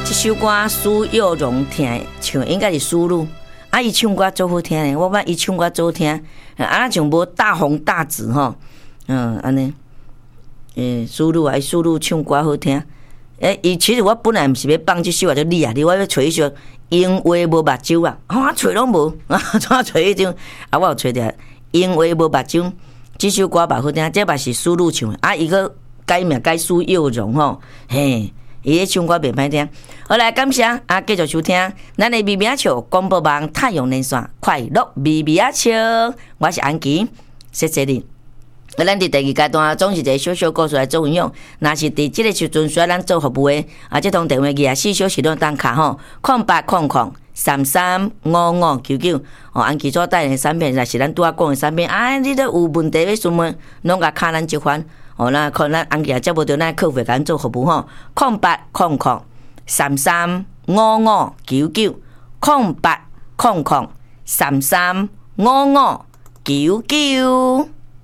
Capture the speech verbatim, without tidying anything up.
这首歌苏有容听唱应该是苏露，啊，伊唱歌足好听的，我捌伊唱歌足好听，啊，像无大红大紫吼，嗯，安尼，诶，苏露啊，苏露唱歌好听，诶，伊其实我本来毋是要放这首啊，就你啊，你我要找一首樱花无目睭啊，啊，找拢无，啊，怎找迄种，啊，我有找着樱花无目睭，这首歌嘛好听，这嘛是苏露唱的，啊，伊个改名改苏有容吼，嘿。伊咧唱歌袂歹听，好来感谢啊！继续收听咱的微微仔笑广播网太阳连线快乐微微仔笑，我是安琪，谢谢你。啊，咱伫第二阶段总是一个小小故事来做分享，若是伫即个时阵需要咱做服务的啊，即通电话二十四小时拢当卡吼，空八空空三三五五九九哦，安琪所带的产品，若是咱拄仔讲的产品，啊，你都有问题要询问，拢甲卡咱即款。哦，那可能安吉也接不到，咱客服甲咱做服务吼，空八空空三三五五九九，空八空空三三五五九九。